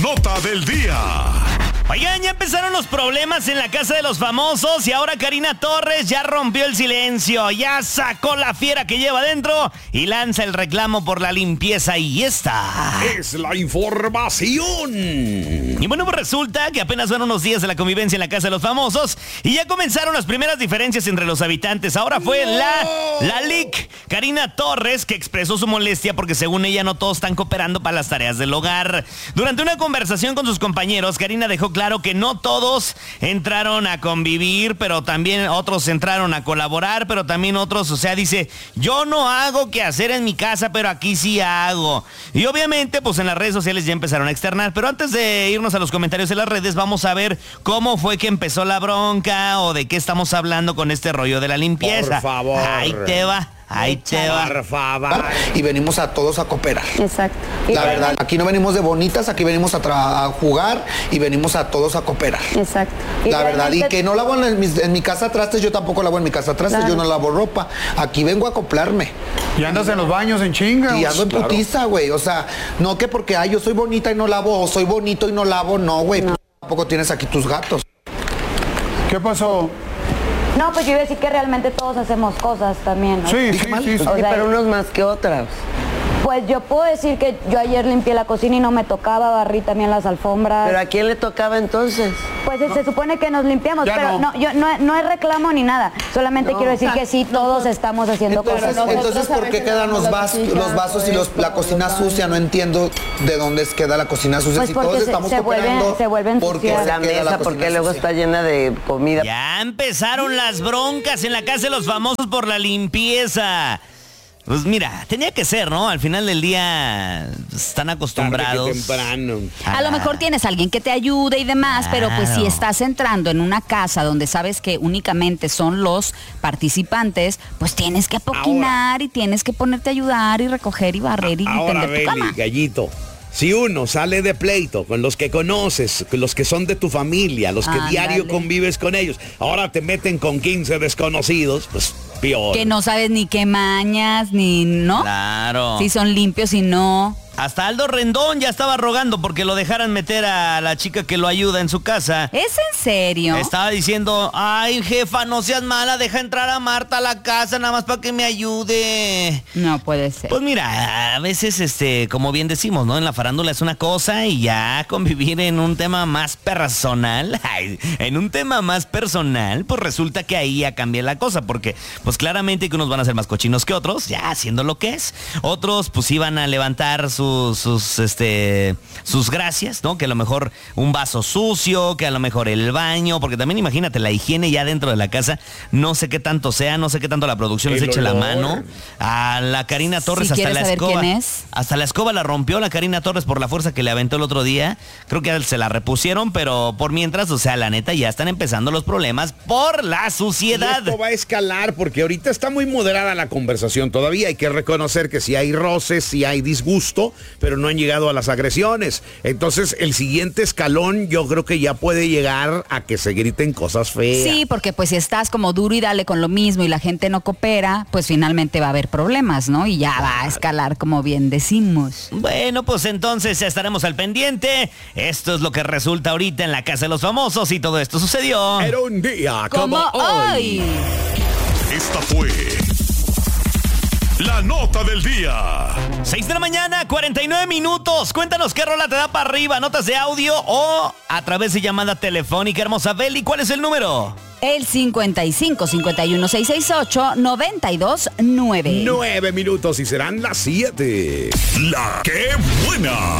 nota del día. Oigan, ya empezaron los problemas en la casa de los famosos y ahora Karina Torres ya rompió el silencio, ya sacó la fiera que lleva adentro y lanza el reclamo por la limpieza y esta es la información. Y bueno, pues resulta que apenas van unos días de la convivencia en la casa de los famosos y ya comenzaron las primeras diferencias entre los habitantes. Ahora fue la Lic, Karina Torres, que expresó su molestia porque según ella no todos están cooperando para las tareas del hogar. Durante una conversación con sus compañeros, Karina dejó claro que no todos entraron a convivir, pero también otros entraron a colaborar, pero también otros, o sea, dice, yo no hago qué hacer en mi casa, pero aquí sí hago. Y obviamente, pues en las redes sociales ya empezaron a externar, pero antes de irnos a los comentarios en las redes, vamos a ver cómo fue que empezó la bronca o de qué estamos hablando con este rollo de la limpieza. Por favor. Ahí te va. Ahí te va. Por favor. Y venimos a todos a cooperar. Exacto. La verdad, aquí no venimos de bonitas, aquí venimos a jugar y venimos a todos a cooperar. Exacto. La verdad, y que no lavo en mi casa trastes, yo tampoco lavo en mi casa trastes, Claro. yo no lavo ropa. Aquí vengo a acoplarme. Y andas en los baños en chinga. Y ando en putiza, güey. O sea, no que porque yo soy bonita y no lavo, o soy bonito y no lavo, no, güey. No. Tampoco tienes aquí tus gatos. ¿Qué pasó? No, pues yo iba a decir que realmente todos hacemos cosas también, ¿no? Sí, sí. O sea, pero unos más que otras. Pues yo puedo decir que yo ayer limpié la cocina y no me tocaba, barrí también las alfombras. ¿Pero a quién le tocaba entonces? Pues se supone que nos limpiamos, Ya pero no. no es reclamo ni nada. Solamente quiero decir que sí, todos estamos haciendo cosas. Entonces, ¿por qué quedan los vasos y la cocina sucia? No entiendo de dónde queda la cocina sucia. Pues si porque todos estamos cooperando, se vuelven ¿por qué sucias. se La queda mesa, cocina porque luego sucia? está llena de comida. Ya empezaron las broncas en la casa de los famosos por la limpieza. Pues mira, tenía que ser, ¿no? Al final del día están acostumbrados. Tarde que temprano. A lo mejor tienes a alguien que te ayude y demás, pero pues si Claro. estás entrando en una casa donde sabes que únicamente son los participantes, pues tienes que apoquinar y tienes que ponerte a ayudar y recoger y barrer y Ahora, tender tu cama. Beli, gallito. Si uno sale de pleito con los que conoces, con los que son de tu familia, los que Ándale. diario convives con ellos, ahora te meten con 15 desconocidos, pues peor. Que no sabes ni qué mañas, ni no. Claro. Si son limpios y no. Hasta Aldo Rendón ya estaba rogando porque lo dejaran meter a la chica que lo ayuda en su casa. ¿Es en serio? Estaba diciendo, ay jefa, no seas mala, deja entrar a Marta a la casa nada más para que me ayude. No puede ser. Pues mira, a veces, como bien decimos, ¿no? En la farándula es una cosa y ya convivir en un tema más personal, pues resulta que ahí ya cambia la cosa, porque pues claramente que unos van a ser más cochinos que otros, ya haciendo lo que es. Otros pues iban a levantar sus gracias, ¿no? Que a lo mejor un vaso sucio, que a lo mejor el baño, porque también imagínate la higiene ya dentro de la casa, no sé qué tanto sea, no sé qué tanto la producción les El eche la olor. mano. A la Karina Torres Si hasta quieres la saber escoba. quién es. Hasta la escoba la rompió la Karina Torres por la fuerza que le aventó el otro día. Creo que se la repusieron, pero por mientras, o sea, la neta ya están empezando los problemas por la Y suciedad. esto va a escalar porque ahorita está muy moderada la conversación. Todavía hay que reconocer que sí hay roces, sí hay disgusto, pero no han llegado a las agresiones. Entonces, el siguiente escalón yo creo que ya puede llegar a que se griten cosas feas. Sí, porque pues si estás como duro y dale con lo mismo y la gente no coopera, pues finalmente va a haber problemas, ¿no? Y ya va a escalar como bien decimos. Bueno, pues entonces ya estaremos al pendiente. Esto es lo que resulta ahorita en la casa de los famosos y todo esto sucedió. Era un día como Como hoy. hoy. Esta fue la nota del día. 6 de la mañana, 49 minutos. Cuéntanos qué rola te da para arriba, notas de audio o a través de llamada telefónica. Hermosa Beli, ¿cuál es el número? El 55 51 668 929. 9 minutos y serán las 7. La que buena.